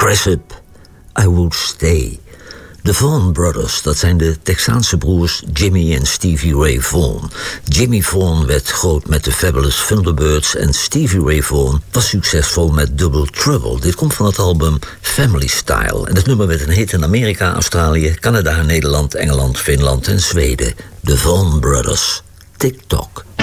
Cresip, I Would Stay. De Vaughan Brothers, dat zijn de Texaanse broers Jimmy en Stevie Ray Vaughan. Jimmy Vaughan werd groot met de Fabulous Thunderbirds en Stevie Ray Vaughan was succesvol met Double Trouble. Dit komt van het album Family Style. En het nummer werd een hit in Amerika, Australië, Canada, Nederland, Engeland, Finland en Zweden. De Vaughan Brothers. TikTok.